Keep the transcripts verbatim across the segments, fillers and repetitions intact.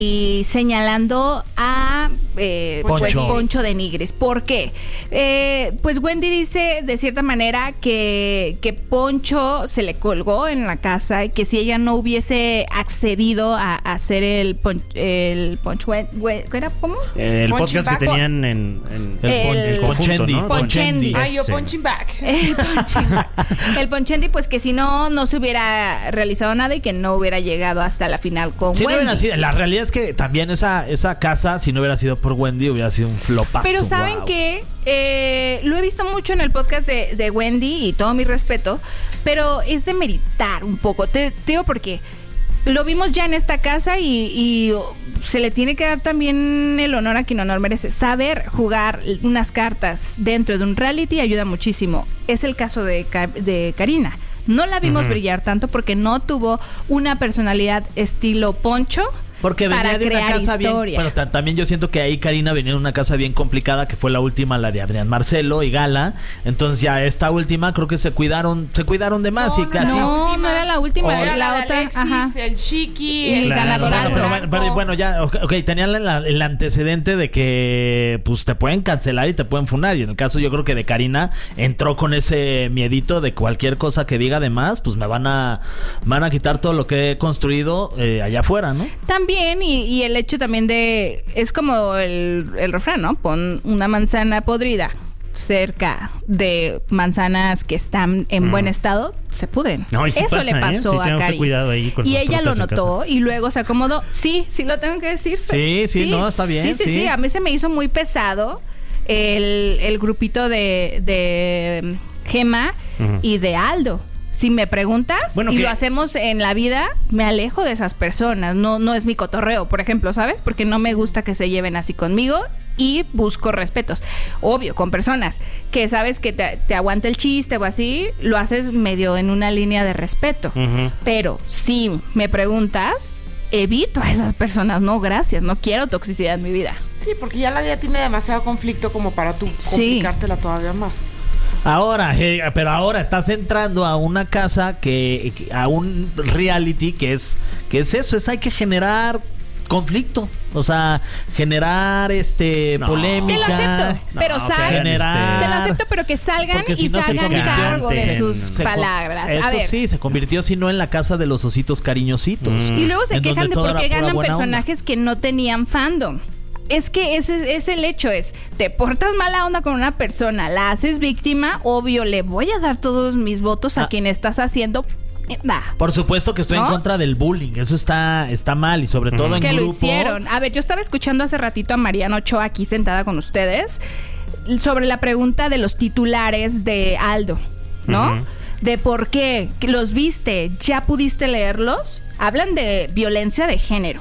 y señalando a eh, Poncho. Pues, Poncho de Nigris. ¿Por qué? Eh, pues Wendy dice de cierta manera que, que Poncho se le colgó en la casa y que si ella no hubiese accedido a, a hacer el, pon, el Poncho... ¿Era cómo? Eh, el Punching podcast que back. tenían en, en El- el, el conjunto, Ponchendi. ¿no? Ponchendi. Ah, yo Ese. punching back. El Ponchendi. El Ponchendi, pues que si no, no se hubiera realizado nada y que no hubiera llegado hasta la final con Si no Wendy. hubiera sido, la realidad es que también esa, esa casa, si no hubiera sido por Wendy, hubiera sido un flopazo. Pero ¿saben wow. qué? Eh, lo he visto mucho en el podcast de, de Wendy y todo mi respeto, pero es de meritar un poco. Te, te digo por qué. Lo vimos ya en esta casa y, y se le tiene que dar también el honor a quien honor merece. Saber jugar unas cartas dentro de un reality ayuda muchísimo. Es el caso de, Ka- de Karina. No la vimos uh-huh. brillar tanto porque no tuvo una personalidad estilo Poncho. Porque venía para de una crear casa historia. bien. Pero ta- también yo siento que ahí Karina venía de una casa bien complicada, que fue la última, la de Adrián Marcelo y Gala. Entonces ya esta última creo que se cuidaron, se cuidaron de más No, y no, casi. No, no era la última, Oh, era Era la, la de otra. Alexis, Ajá. el Chiqui, Y el el ganador Bueno, alto. pero, bueno, pero bueno, ya, ok, okay, tenían la- el antecedente de que pues te pueden cancelar y te pueden funar. Y en el caso yo creo que de Karina entró con ese miedito de cualquier cosa que diga de más, pues me van a van a quitar todo lo que he construido eh, allá afuera, ¿no? También, y, y el hecho también de... Es como el, el refrán, ¿no? Pon una manzana podrida cerca de manzanas que están en Mm. buen estado, se pudren. No, y sí Eso pasa, le ¿eh? pasó Sí, a tengo que Cari. cuidado ahí con Y las ella lo frutas en notó y luego se acomodó. Sí, sí lo tengo que decir. Fer. Sí, sí, no, está bien, Sí, sí, sí, sí. A mí se me hizo muy pesado el, el grupito de, de Gema Ujú. y de Aldo. Si me preguntas Bueno, y que- lo hacemos en la vida, me alejo de esas personas. No, no es mi cotorreo, por ejemplo, ¿sabes? Porque no me gusta que se lleven así conmigo y busco respetos. Obvio, con personas que sabes que te, te aguanta el chiste o así, lo haces medio en una línea de respeto. Ujú. Pero si me preguntas, evito a esas personas. No, gracias, no quiero toxicidad en mi vida. Sí, porque ya la vida tiene demasiado conflicto como para tú Sí. complicártela todavía más. Ahora, eh, pero ahora estás entrando a una casa que, que- a un reality que es que es eso, es hay que generar conflicto, o sea, generar este No. polémica. Te lo acepto, No, pero que sal- generar- Te lo acepto, pero que salgan Porque si y no se salgan convirtió cargo de en- sus se con- palabras. Eso a ver. sí, se convirtió si no en la casa de los ositos cariñositos. Mm. Y luego se En quejan donde de todo por qué era pura ganan buena onda. personajes que no tenían fandom. Es que ese es el hecho, es, te portas mala onda con una persona, la haces víctima, obvio, le voy a dar todos mis votos a Ah. quien estás haciendo. eh, nah. Por supuesto que estoy ¿No? en contra del bullying, eso está está mal y sobre todo en Que lo grupo. hicieron. A ver, yo estaba escuchando hace ratito a Mariana Ochoa aquí sentada con ustedes sobre la pregunta de los titulares de Aldo, ¿no? Ujú. De por qué que los viste, ya pudiste leerlos. Hablan de violencia de género.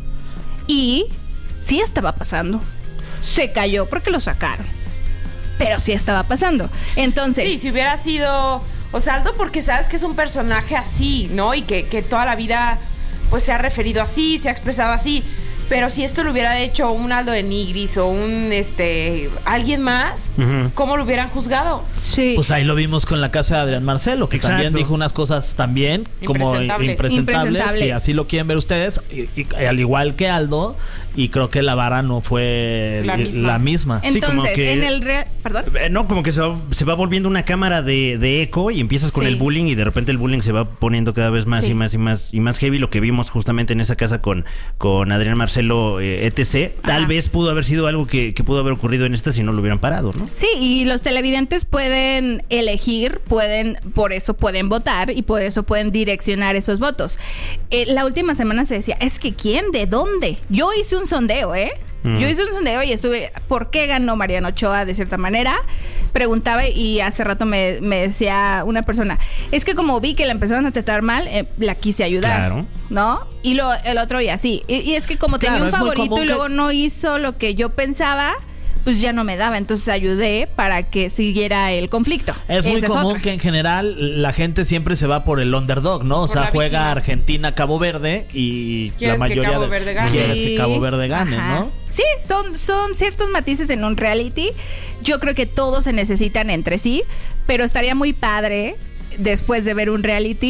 Y sí estaba pasando. Se cayó porque lo sacaron. Pero sí estaba pasando. Entonces, Sí, si hubiera sido Osaldo, porque sabes que es un personaje así, ¿no? Y que, que toda la vida pues se ha referido así, se ha expresado así. Pero si esto lo hubiera hecho un Aldo de Nigris o un este alguien más, Ujú. ¿cómo lo hubieran juzgado? sí. Pues ahí lo vimos con la casa de Adrián Marcelo, que Exacto. también dijo unas cosas también como Impresentables. impresentables, Impresentables. y así lo quieren ver ustedes, y, y- al igual que Aldo, y creo que la vara no fue La la misma. misma. Sí, como Entonces, que- en el real... Perdón. Eh, No, como que se va, se va volviendo una cámara de, de eco y empiezas con Sí. el bullying y de repente el bullying se va poniendo cada vez más Sí. y más y más y más heavy. Lo que vimos justamente en esa casa con, con Adrián Marcelo, eh, etcétera. Tal Ajá. vez pudo haber sido algo que, que pudo haber ocurrido en esta si no lo hubieran parado, ¿no? Sí, y los televidentes pueden elegir, pueden, por eso pueden votar y por eso pueden direccionar esos votos. Eh, la última semana se decía, es que ¿quién? ¿De dónde? Yo hice un sondeo, ¿eh? Mm. Yo hice un sondeo y estuve, ¿por qué ganó Mariana Ochoa de cierta manera? Preguntaba y hace rato me, me decía una persona, es que como vi que la empezaron a tratar mal, eh, la quise ayudar, Claro. ¿no? Y lo, el otro y así. Y, y es que como Claro, tenía un es muy favorito común y que- luego no hizo lo que yo pensaba, pues ya no me daba. Entonces ayudé para que siguiera el conflicto. Es muy Esa común otra. que en general la gente siempre se va por el underdog, ¿no? O Por sea, la juega víctima. Argentina-Cabo Verde y la Quieres que mayoría Cabo de Verde gane. quieres Sí. que Cabo Verde gane, Ajá. ¿no? Sí, son, son ciertos matices en un reality. Yo creo que todos se necesitan entre sí, pero estaría muy padre, después de ver un reality,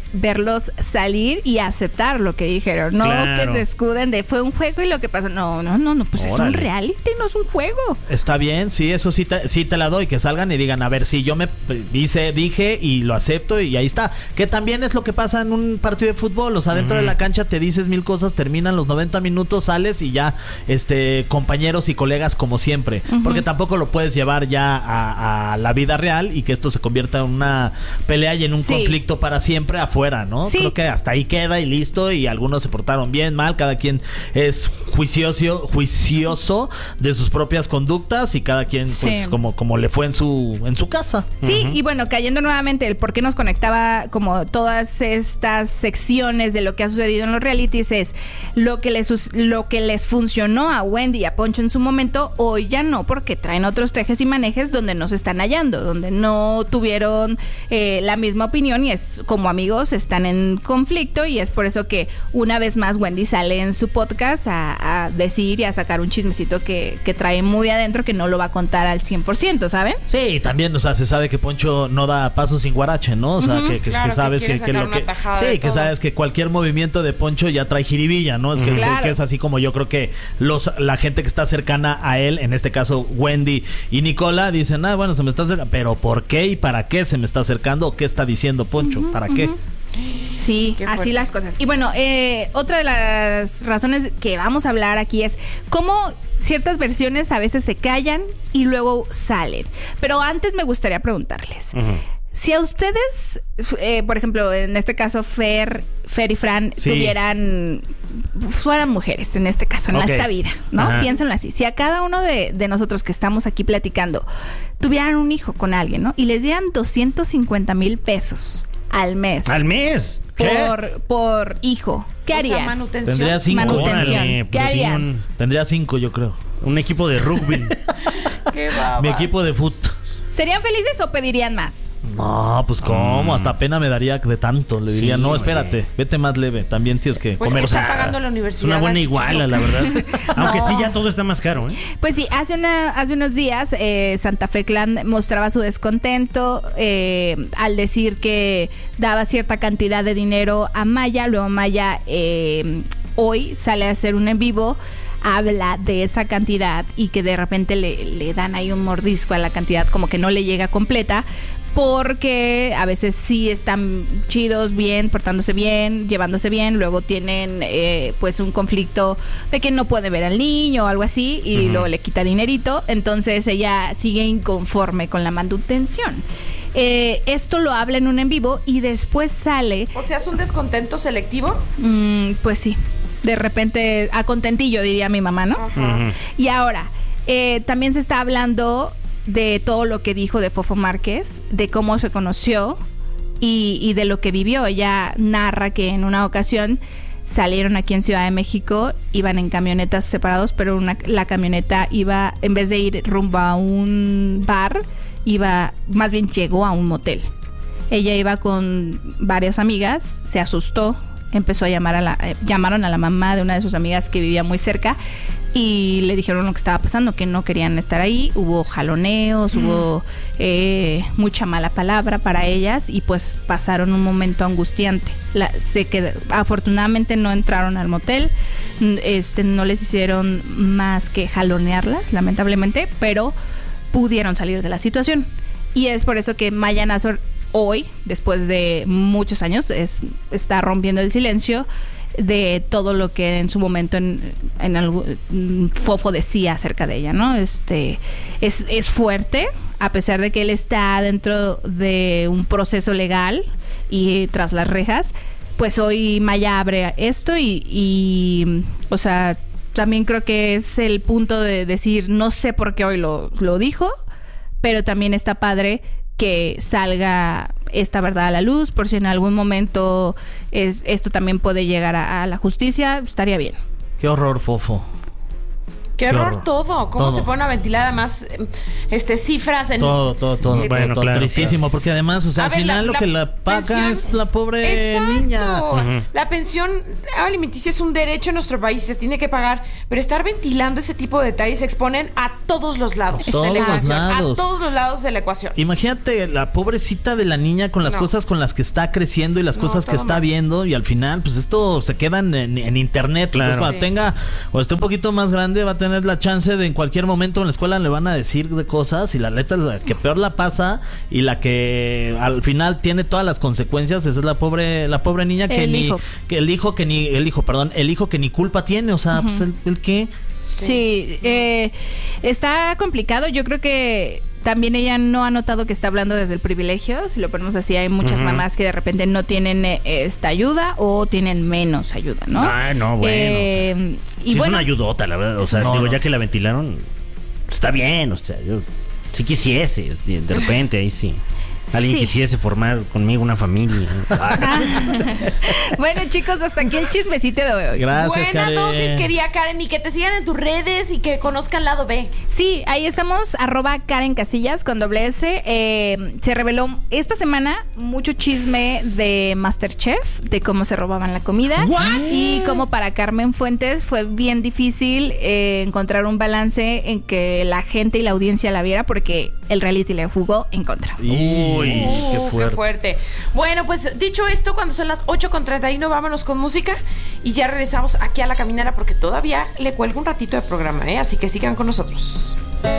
verlos salir y aceptar lo que dijeron. No Claro. que se escuden de fue un juego y lo que pasó. No, no, no, no pues Órale. es un reality, no es un juego. Está bien, sí, eso sí te, sí te la doy, que salgan y digan, a ver, sí, yo me hice, dije y lo acepto y ahí está. Que también es lo que pasa en un partido de fútbol, o sea, dentro uh-huh. de la cancha te dices mil cosas, terminan los noventa minutos, sales y ya, este, compañeros y colegas como siempre. Uh-huh. Porque tampoco lo puedes llevar ya a, a la vida real y que esto se convierta en una pelea y en un sí. conflicto para siempre afuera, ¿no? Sí. Creo que hasta ahí queda y listo, y algunos se portaron bien, mal, cada quien es juicioso, juicioso de sus propias conductas y cada quien pues sí. como, como le fue en su, en su casa. Sí, uh-huh. y bueno, cayendo nuevamente el por qué nos conectaba como todas estas secciones de lo que ha sucedido en los realities es lo que les, lo que les funcionó a Wendy y a Poncho en su momento, hoy ya no, porque traen otros tejes y manejes donde no se están hallando, donde no tuvieron eh, la misma opinión y es como amigos están en conflicto, y es por eso que una vez más Wendy sale en su podcast a, a decir y a sacar un chismecito que, que trae muy adentro, que no lo va a contar al cien por ciento, ¿saben? Sí, también, o sea, se sabe que Poncho no da pasos sin guarache, ¿no? O sea, uh-huh. que, que, claro, que sabes que, que, que lo que sí, que todo. Sabes que cualquier movimiento de Poncho ya trae jiribilla, ¿no? Es que, claro. es, que, que es así como yo creo que los la gente que está cercana a él, en este caso Wendy y Nicola, dicen, ah, bueno, se me está acercando, pero ¿por qué y para qué se me está acercando? ¿O qué está diciendo Poncho? ¿Para uh-huh. qué? Sí, así las cosas. Y bueno, eh, otra de las razones que vamos a hablar aquí es cómo ciertas versiones a veces se callan y luego salen. Pero antes me gustaría preguntarles, uh-huh. si a ustedes, eh, por ejemplo, en este caso Fer, Fer y Fran, sí. tuvieran, fueran mujeres en este caso, en okay. esta vida, ¿no? Ajá. Piénsenlo así. Si a cada uno de, de nosotros que estamos aquí platicando tuvieran un hijo con alguien, ¿no? Y les dieran doscientos cincuenta mil pesos al mes. ¿Al mes? Por, por hijo. ¿Qué harían? O sea, manutención. Tendría cinco. Manutención. Órale, ¿Qué pues harían? un, Tendría cinco, yo creo. Un equipo de rugby. Qué babas. Mi equipo de fut. ¿Serían felices o pedirían más? No, pues cómo, Mm. hasta pena me daría de tanto. Le diría, Sí, no, espérate, oye. vete más leve. También tienes que Pues comer. que está o sea, pagando la universidad. Es una buena iguala, la verdad. Aunque No. sí, ya todo está más caro, ¿eh? Pues sí, hace una hace unos días eh, Santa Fe Clan mostraba su descontento eh, al decir que daba cierta cantidad de dinero a Maya. Luego Maya eh, hoy sale a hacer un en vivo, habla de esa cantidad y que de repente le, le dan ahí un mordisco a la cantidad, como que no le llega completa, porque a veces sí están chidos, bien, portándose bien, llevándose bien, luego tienen eh, pues un conflicto de que no puede ver al niño o algo así y uh-huh. luego le quita dinerito, entonces ella sigue inconforme con la manutención. Eh, esto lo habla en un en vivo y después sale... O sea, ¿es un descontento selectivo? Mm, pues sí, de repente a contentillo diría mi mamá, ¿no? Uh-huh. Y ahora, eh, también se está hablando de todo lo que dijo de Fofo Márquez, de cómo se conoció y, y de lo que vivió. Ella narra que en una ocasión salieron aquí en Ciudad de México, iban en camionetas separados, pero una, la camioneta iba, en vez de ir rumbo a un bar, iba, más bien llegó a un motel. Ella iba con varias amigas, se asustó, empezó a llamar a la, eh, llamaron a la mamá de una de sus amigas que vivía muy cerca y le dijeron lo que estaba pasando, que no querían estar ahí. Hubo jaloneos, mm. hubo eh, mucha mala palabra para ellas y pues pasaron un momento angustiante. La, se quedó, afortunadamente no entraron al motel, este, no les hicieron más que jalonearlas, lamentablemente, pero pudieron salir de la situación. Y es por eso que Maya Nazor hoy, después de muchos años, es, está rompiendo el silencio de todo lo que en su momento en, en algún Fofo decía acerca de ella, ¿no? Este es, es fuerte, a pesar de que él está dentro de un proceso legal y tras las rejas, pues hoy Maya abre esto y, y o sea, también creo que es el punto de decir, no sé por qué hoy lo, lo dijo, pero también está padre que salga esta verdad a la luz, por si en algún momento es, esto también puede llegar a, a la justicia, estaría bien. Qué horror, Fofo. Qué, Qué horror, horror. todo. ¿Cómo Todo. se ponen a ventilar además este, cifras en... Todo, todo, todo. Eh, Bueno, todo claro. tristísimo, porque además, o sea, A al ver, final la- lo la que la paga pensión- es la pobre Exacto. niña. Ujú. La pensión alimenticia es un derecho en nuestro país, se tiene que pagar, pero estar ventilando ese tipo de detalles se exponen a todos los lados. A todos de la los ecuación, lados. A todos los lados de la ecuación. Imagínate la pobrecita de la niña con las No. cosas con las que está creciendo y las No, cosas que todo está mal. viendo, y al final, pues esto se queda en, en- en internet. Claro. Entonces, cuando Sí. tenga o esté un poquito más grande, va a tener la chance de en cualquier momento en la escuela le van a decir de cosas, y la neta es la que peor la pasa y la que al final tiene todas las consecuencias. Esa es la pobre, la pobre niña que El ni, hijo. que el hijo que ni, el hijo, perdón, el hijo que ni culpa tiene, o sea, pues el, el qué. Sí, eh, está complicado. Yo creo que también ella no ha notado que está hablando desde el privilegio. Si lo ponemos así, hay muchas Ujú. mamás que de repente no tienen eh, esta ayuda o tienen menos ayuda, ¿no? Ah, no, bueno, Eh, o sea, y sí bueno, es una ayudota, la verdad. O sea, No, digo, no. ya que la ventilaron, está bien, o sea, yo sí quisiese, de repente, ahí sí. Alguien Sí. quisiese formar conmigo una familia. Ah, bueno, chicos, hasta aquí el chismecito de hoy. Gracias, Buena Karen. dosis, quería Karen, y que te sigan en tus redes y que conozcan Lado B. Sí, ahí estamos, arroba Karen Casillas con doble S. Eh, se reveló esta semana mucho chisme de MasterChef, de cómo se robaban la comida. ¿What? Y como para Carmen Fuentes fue bien difícil eh, encontrar un balance en que la gente y la audiencia la viera, porque el reality le jugó en contra. Uy, Uh, qué fuerte. fuerte. Bueno, pues dicho esto, cuando son las ocho con treinta y uno, vámonos con música y ya regresamos aquí a La Caminera porque todavía le cuelgo un ratito de programa, ¿eh? Así que sigan con nosotros.